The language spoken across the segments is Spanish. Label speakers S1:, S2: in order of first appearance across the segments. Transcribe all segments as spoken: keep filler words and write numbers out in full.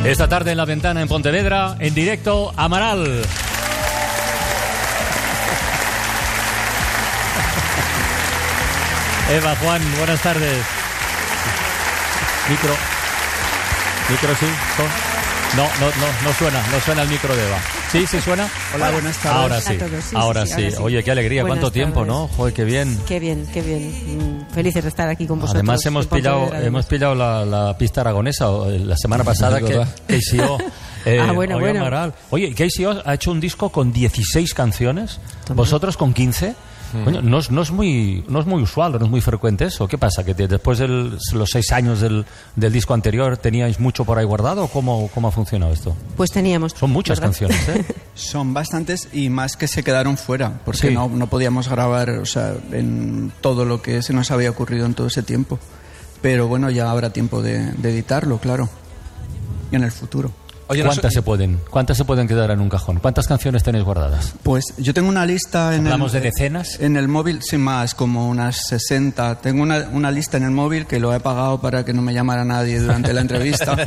S1: Esta tarde en La Ventana en Pontevedra, en directo, Amaral. Eva, Juan, buenas tardes. Micro. Micro, sí. No, no, no, no suena, no suena el micro de Eva. ¿Sí, sí suena?
S2: Hola, buenas tardes.
S1: Ahora sí,
S3: todos, sí,
S1: ahora,
S3: sí,
S1: sí.
S3: ahora sí.
S1: Oye, qué alegría,
S3: Buenas
S1: cuánto tiempo,
S3: tardes.
S1: ¿no? Joder, qué bien.
S3: Qué bien, qué bien. Mm, Felices de estar aquí con vosotros.
S1: Además hemos
S3: en Pontevedra,
S1: pillado,
S3: además.
S1: hemos pillado la, la pista aragonesa o, eh, la semana pasada que K C O. Eh,
S3: Ah, bueno,
S1: hoy
S3: bueno.
S1: Amaral. Oye, K C O ha hecho un disco con dieciséis canciones,
S3: Toma.
S1: vosotros con quince. Coño, no, es, no, es muy, no es muy usual, no es muy frecuente eso. ¿Qué pasa? ¿Que de- después de los seis años del, del disco anterior teníais mucho por ahí guardado? ¿O cómo, cómo ha funcionado esto?
S3: Pues teníamos.
S1: Son muchas
S3: ¿verdad?
S1: canciones, ¿eh?
S2: Son bastantes y más que se quedaron fuera, porque
S1: Sí.
S2: no, no podíamos grabar, o sea, en todo lo que se nos había ocurrido en todo ese tiempo. Pero bueno, ya habrá tiempo de, de editarlo, claro. Y en el futuro.
S4: Oye, no
S1: ¿Cuántas
S4: sé-
S1: se pueden, cuántas se pueden quedar en un cajón? ¿Cuántas canciones tenéis guardadas?
S2: Pues yo tengo una lista en
S1: ¿Hablamos
S2: el,
S1: de decenas?
S2: En el móvil, sin más, como unas sesenta. Tengo una, una lista en el móvil que lo he pagado para que no me llamara nadie durante la entrevista.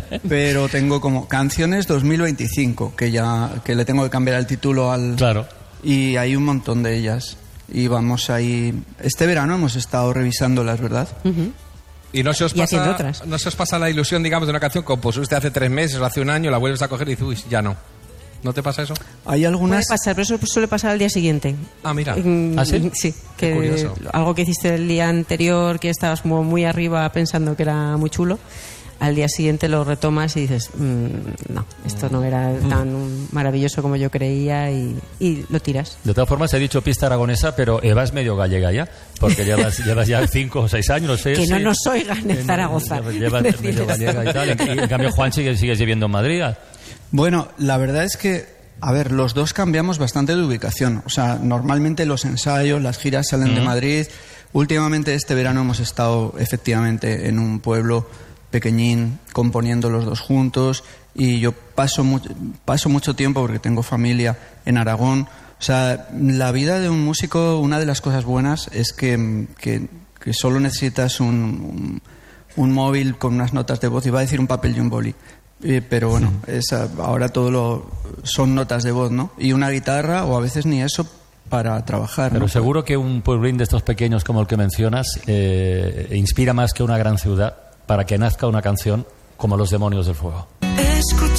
S2: Pero tengo como canciones dos mil veinticinco, que ya que le tengo que cambiar el título al...
S1: Claro.
S2: Y hay un montón de ellas. Y vamos ahí... Este verano hemos estado revisándolas, ¿verdad?
S3: Ujú.
S4: Y no se os
S3: Y haciendo
S4: pasa,
S3: otras.
S4: no se os pasa la ilusión, digamos, de una canción que compuso hace tres meses o hace un año, la vuelves a coger y dices, uy, ya no. ¿No te pasa eso?
S2: Hay
S3: Puede
S2: algunas...
S3: pasar, pero eso suele pasar al día siguiente.
S4: Ah, mira.
S3: Mm,
S1: ¿Ah, sí?
S3: Sí,
S4: Qué
S3: que
S4: curioso.
S3: algo que hiciste el día anterior, que estabas como muy arriba pensando que era muy chulo, al día siguiente lo retomas y dices, mm, no, esto no era tan maravilloso como yo creía y, y lo tiras.
S1: De todas formas, he dicho pista aragonesa, pero Eva es medio gallega ya, porque llevas, llevas ya cinco o seis años, no sé.
S3: Que no
S1: sí.
S3: nos oigan en Zaragoza.
S1: Llevas, llevas medio
S3: Decir
S1: gallega y tal. En, en cambio, Juan sigue, sigue viviendo en Madrid.
S2: Bueno, la verdad es que, a ver, los dos cambiamos bastante de ubicación. O sea, normalmente los ensayos, las giras salen de Madrid. Últimamente este verano hemos estado efectivamente en un pueblo pequeñín, componiendo los dos juntos. Y yo paso, mu- paso mucho tiempo, porque tengo familia en Aragón. O sea, la vida de un músico, una de las cosas buenas es que, que, que solo necesitas un, un, un móvil con unas notas de voz. Iba a decir un papel y un boli. Eh, pero bueno, esa, ahora todo lo son notas de voz, ¿no? Y una guitarra, o a veces ni eso, para trabajar,
S1: Pero
S2: ¿no?
S1: seguro que un pueblín de estos pequeños como el que mencionas eh, inspira más que una gran ciudad para que nazca una canción como Los Demonios del Fuego.